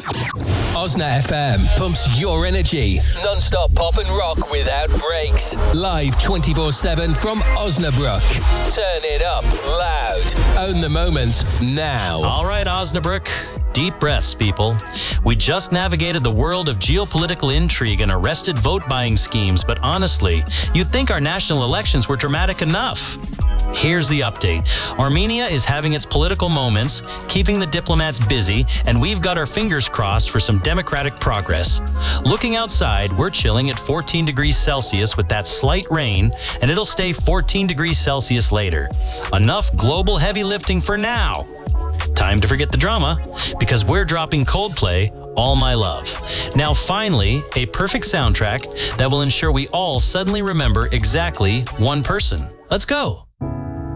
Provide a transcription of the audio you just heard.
Osna FM pumps your energy. Non-stop pop and rock without breaks. Live 24/7 from Osnabrück. Turn it up loud. Own the moment now. All right, Osnabrück. Deep breaths, people. We just navigated the world of geopolitical intrigue and arrested vote-buying schemes, but honestly, you'd think our national elections were dramatic enough. Here's the update. Armenia is having its political moments, keeping the diplomats busy, and we've got our fingers crossed for some democratic progress. Looking outside, we're chilling at 14 degrees Celsius with that slight rain, and it'll stay 14 degrees Celsius later. Enough global heavy lifting for now. Time to forget the drama, because we're dropping Coldplay, All My Love. Now finally, a perfect soundtrack that will ensure we all suddenly remember exactly one person. Let's go.